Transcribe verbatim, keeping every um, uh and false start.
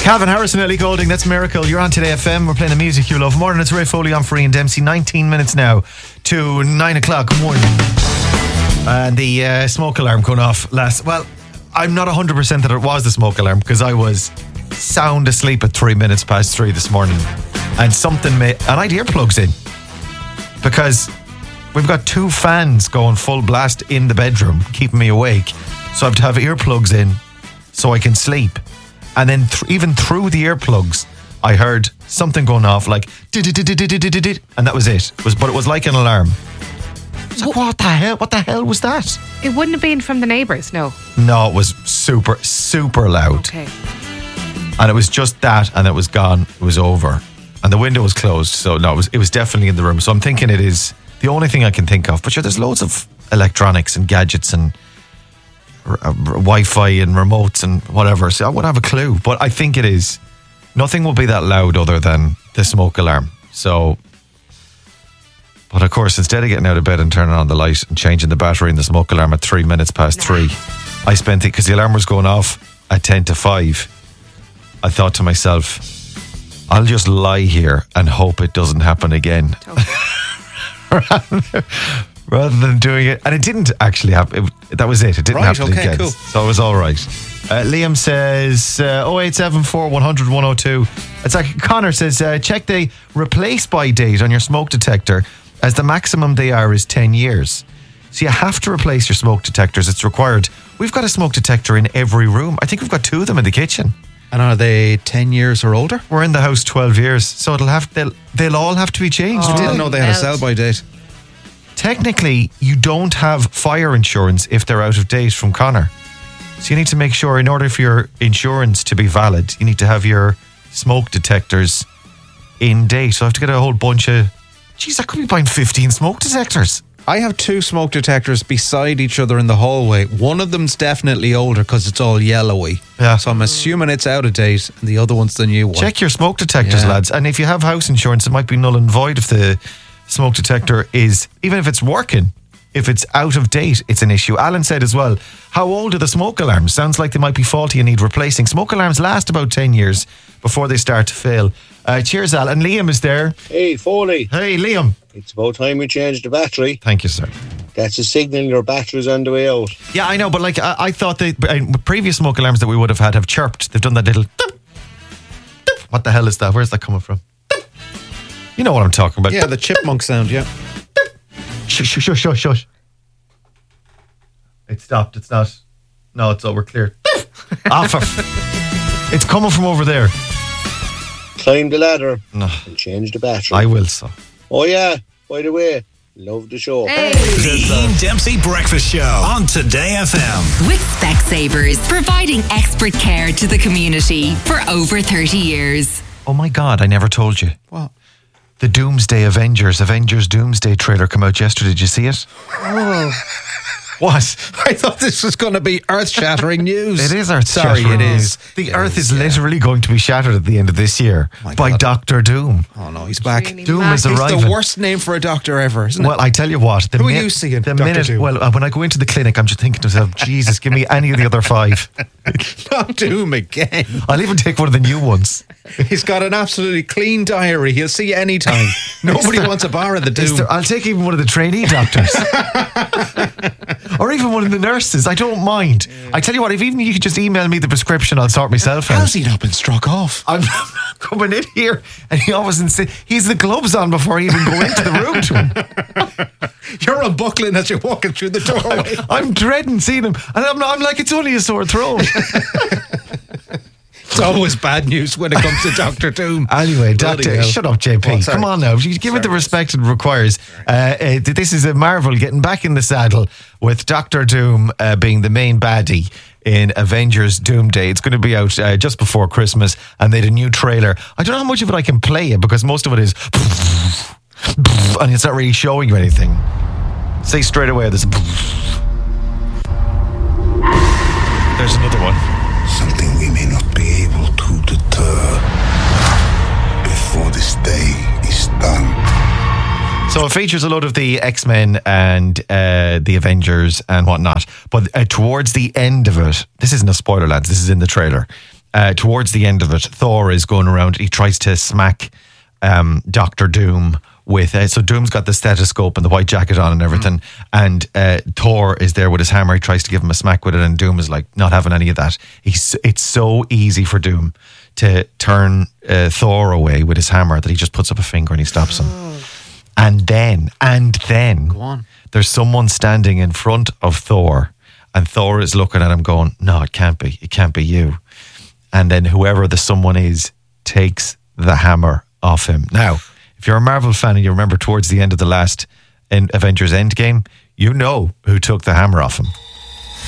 Calvin Harris and Ellie Goulding, that's Miracle. You're on Today F M. We're playing the music you love. Morning, it's Ray Foley on Free and Dempsey. nineteen minutes now to nine o'clock. Good morning. And the uh, smoke alarm going off last. Well, I'm not one hundred percent that it was the smoke alarm because I was sound asleep at three minutes past three this morning. And something made. And I had earplugs in because we've got two fans going full blast in the bedroom, keeping me awake. So I have to have earplugs in so I can sleep. And then th- even through the earplugs, I heard something going off like, and that was it. It was, but it was like an alarm. So what? what the hell? What the hell was that? It wouldn't have been from the neighbours, no. No, it was super, super loud. Okay. And it was just that, and it was gone. It was over, and the window was closed. So no, it was it was definitely in the room. So I'm thinking it is the only thing I can think of. But sure, there's loads of electronics and gadgets and r- r- Wi-Fi and remotes and whatever. So I wouldn't have a clue. But I think it is. Nothing will be that loud other than the smoke alarm. So. But of course, instead of getting out of bed and turning on the light and changing the battery in the smoke alarm at three minutes past three, I spent it because the alarm was going off at ten to five. I thought to myself, I'll just lie here and hope it doesn't happen again. rather, rather than doing it. And it didn't actually happen. It, that was it. It didn't right, happen okay, again. Cool. So it was all right. Uh, Liam says uh, oh eight seven four, one hundred, one oh two. It's like Connor says, uh, check the replace by date on your smoke detector, as the maximum they are is ten years. So you have to replace your smoke detectors. It's required. We've got a smoke detector in every room. I think we've got two of them in the kitchen. And are they ten years or older? We're in the house twelve years, so it'll have they'll they'll all have to be changed. I didn't know they had a sell by date. Technically, you don't have fire insurance if they're out of date from Connor. So you need to make sure, in order for your insurance to be valid, you need to have your smoke detectors in date. So I have to get a whole bunch of. Geez, I could be buying fifteen smoke detectors. I have two smoke detectors beside each other in the hallway. One of them's definitely older because it's all yellowy. Yeah. So I'm assuming it's out of date, and the other one's the new one. Check your smoke detectors, Yeah. lads. And if you have house insurance, it might be null and void if the smoke detector is, even if it's working, if it's out of date, it's an issue. Alan said as well, how old are the smoke alarms? Sounds like they might be faulty and need replacing. Smoke alarms last about ten years before they start to fail. Uh, cheers, Al. And Liam is there. Hey, Foley. Hey, Liam. It's about time we changed the battery. Thank you, sir. That's a signal your battery's on the way out. Yeah, I know, but like I, I thought the uh, previous smoke alarms that we would have had have chirped. They've done that little. Doop, doop. What the hell is that? Where's that coming from? Doop. You know what I'm talking about. Yeah, the chipmunk sound, yeah. Shush, shush, shush, shush, shush. It stopped. It's not. No, it's over. Clear. Off. It's coming from over there. Climb the ladder No. and change the battery. I will, so. Oh, yeah. By the way, love the show. Hey. The Ian Dempsey Breakfast Show on Today F M. With Specsavers, providing expert care to the community for over thirty years. Oh my God, I never told you. What? The Doomsday Avengers, Avengers Doomsday trailer came out yesterday. Did you see it? Oh. What? I thought this was going to be earth-shattering news. It is earth Sorry, shattering. it is. The It Earth is, is yeah. literally going to be shattered at the end of this year My by God. Doctor Doom. Oh, no, he's back. Really Doom mad. is He's arriving. the worst name for a doctor ever, isn't Well, it? I tell you what. The Who are min- you seeing, The Doctor minute, Doom? well, uh, when I go into the clinic, I'm just thinking to myself, Jesus, give me any of the other five. Not Doom again. I'll even take one of the new ones. He's got an absolutely clean diary. He'll see you anytime. Nobody there- wants a bar of the Is Doom. there- I'll take even one of the trainee doctors. Or even one of the nurses. I don't mind. I tell you what, if even you could just email me the prescription, I'll sort myself out. How's he not been struck off? I'm coming in here and he always insists he's the gloves on before I even go into the room to him. You're unbuckling as you're walking through the doorway. I'm dreading seeing him. And I'm, I'm like, it's only a sore throat. It's always bad news when it comes to Doctor Doom. Anyway, Bloody Doctor, hell. shut up, J P. Oh, sorry. Come on now. You give it the Sorry. respect it requires. Uh, uh, this is a marvel getting back in the saddle with Doctor Doom uh, being the main baddie in Avengers Doomsday. It's going to be out uh, just before Christmas, and they had a new trailer. I don't know how much of it I can play it because most of it is and it's not really showing you anything. Say straight away, there's a there's another one. Something we may not be able to deter before this day is done. So it features a lot of the X-Men and uh, the Avengers and whatnot. But uh, towards the end of it, this isn't a spoiler, lads, this is in the trailer. uh, towards the end of it, Thor is going around. He tries to smack um, Doctor Doom with uh, so Doom's got the stethoscope and the white jacket on and everything, mm. and uh, Thor is there with his hammer. He tries to give him a smack with it, and Doom is like not having any of that. He's it's so easy for Doom to turn uh, Thor away with his hammer that he just puts up a finger and he stops him. And then, and then, Go on. there's someone standing in front of Thor, and Thor is looking at him going, no, it can't be. It can't be you. And then whoever the someone is takes the hammer off him. Now, if you're a Marvel fan and you remember towards the end of the last in Avengers Endgame, you know who took the hammer off him.